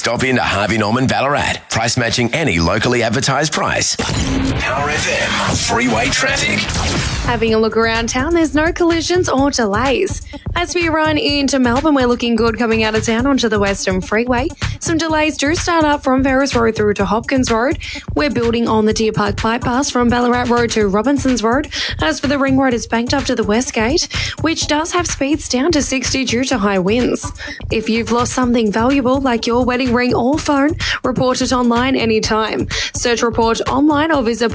Stop into Harvey Norman Ballarat. Price matching any locally advertised price. Power FM freeway traffic. Having a look around town, there's no collisions or delays. As we run into Melbourne, we're looking good coming out of town onto the Western Freeway. Some delays do start up from Ferris Road through to Hopkins Road. We're building on the Deer Park bypass from Ballarat Road to Robinsons Road. As for the Ring Road, it's banked up to the West Gate, which does have speeds down to 60 due to high winds. If you've lost something valuable like your wedding ring or phone, report it online anytime. Search Report online or visit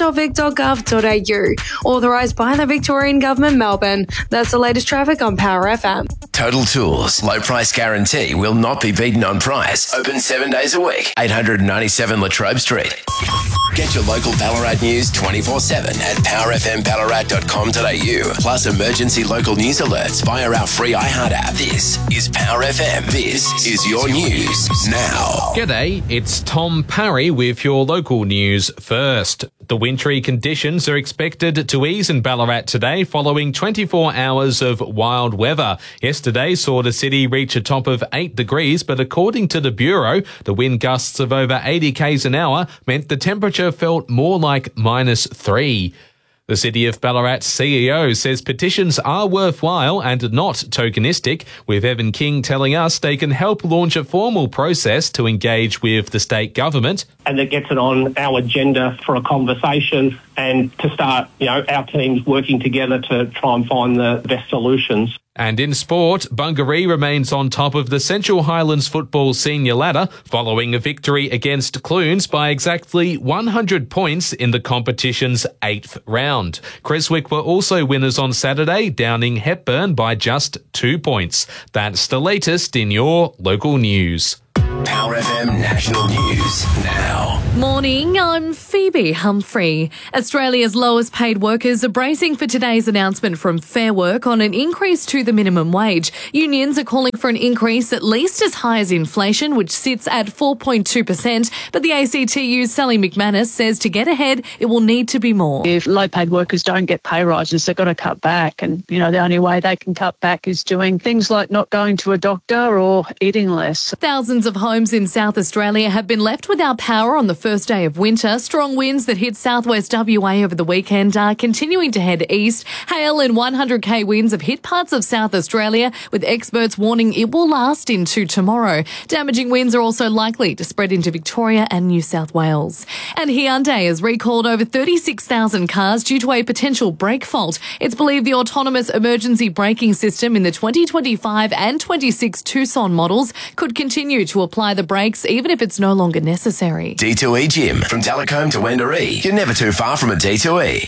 police.vic.gov.au. Authorised by the Victorian Government, Melbourne. That's the latest traffic on Power FM. Total Tools. Low price guarantee will not be beaten on price. Open 7 days a week. 897 Latrobe Street. Get your local Ballarat news 24/7 at powerfmballarat.com.au. Plus emergency local news alerts via our free iHeart app. This is Power FM. This is your news now. G'day, it's Tom Parry with your local news first. The wintry conditions are expected to ease in Ballarat today following 24 hours of wild weather. Yesterday saw the city reach a top of 8 degrees, but according to the Bureau, the wind gusts of over 80 k's an hour meant the temperature felt more like -3. The City of Ballarat's CEO says petitions are worthwhile and not tokenistic, with Evan King telling us they can help launch a formal process to engage with the state government. And that gets it on our agenda for a conversation and to start, our teams working together to try and find the best solutions. And in sport, Bungaree remains on top of the Central Highlands Football Senior Ladder following a victory against Clunes by exactly 100 points in the competition's 8th round. Creswick were also winners on Saturday, downing Hepburn by just 2 points. That's the latest in your local news. Power FM National News now. Morning, I'm Phoebe Humphrey. Australia's lowest paid workers are bracing for today's announcement from Fair Work on an increase to the minimum wage. Unions are calling for an increase at least as high as inflation, which sits at 4.2%. But the ACTU's Sally McManus says to get ahead, it will need to be more. If low-paid workers don't get pay rises, they've got to cut back. And, the only way they can cut back is doing things like not going to a doctor or eating less. Thousands of homes in South Australia have been left without power on the first day of winter. Strong winds that hit southwest WA over the weekend are continuing to head east. Hail and 100k winds have hit parts of South Australia, with experts warning it will last into tomorrow. Damaging winds are also likely to spread into Victoria and New South Wales. And Hyundai has recalled over 36,000 cars due to a potential brake fault. It's believed the autonomous emergency braking system in the 2025 and 26 Tucson models could continue to apply the brakes even if it's no longer necessary. D2E Gym. From Delacombe to Wendouree. You're never too far from a D2E.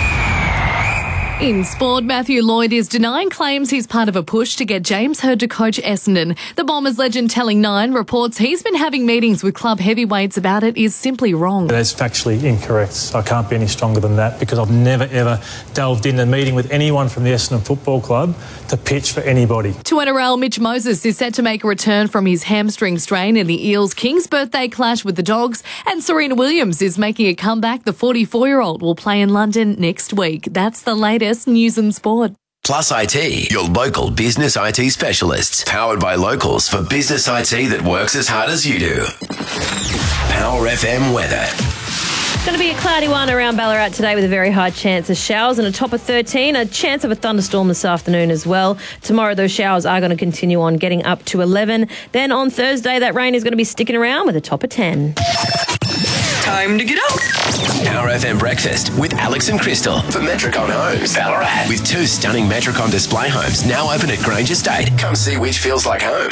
In sport, Matthew Lloyd is denying claims he's part of a push to get James Hird to coach Essendon. The Bombers legend telling Nine reports he's been having meetings with club heavyweights about it is simply wrong. That is factually incorrect. I can't be any stronger than that because I've never ever delved in a meeting with anyone from the Essendon Football Club to pitch for anybody. To NRL, Mitch Moses is set to make a return from his hamstring strain in the Eels' King's birthday clash with the Dogs, and Serena Williams is making a comeback. The 44-year-old will play in London next week. That's the latest news and sport. Plus IT, your local business IT specialists. Powered by locals for business IT that works as hard as you do. Power FM weather. Going to be a cloudy one around Ballarat today with a very high chance of showers and a top of 13. A chance of a thunderstorm this afternoon as well. Tomorrow those showers are going to continue on, getting up to 11. Then on Thursday that rain is going to be sticking around with a top of 10. Time to get up. Power FM Breakfast with Alex and Crystal for Metricon Homes, Ballarat. With 2 stunning Metricon display homes now open at Grange Estate. Come see which feels like home.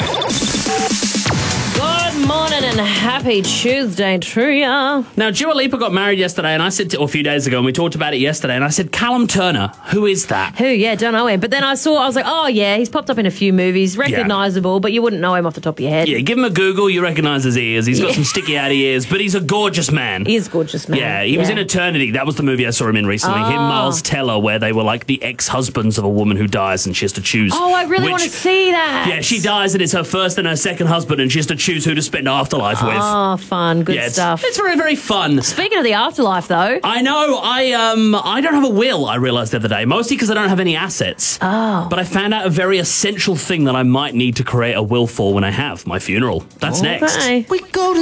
Good morning and happy Tuesday to ya. Now, Dua Lipa got married yesterday, and I said, a few days ago, and we talked about it yesterday, and I said, Callum Turner, who is that? Who? Yeah, don't know him. But then I was like, oh yeah, he's popped up in a few movies, recognisable, but you wouldn't know him off the top of your head. Yeah, give him a Google, you recognise his ears. He's got some sticky outy ears, but he's a gorgeous man. He is a gorgeous man. Yeah, he was in Eternity. That was the movie I saw him in recently. Him, Miles Teller, where they were like the ex-husbands of a woman who dies, and she has to choose. Oh, I really want to see that. Yeah, she dies, and it's her first and her second husband, and she has to choose who to spend after afterlife with. Oh, fun. Good stuff. It's very, very fun. Speaking of the afterlife, though. I know. I don't have a will, I realised the other day, mostly because I don't have any assets. Oh. But I found out a very essential thing that I might need to create a will for when I have my funeral. That's next. We go to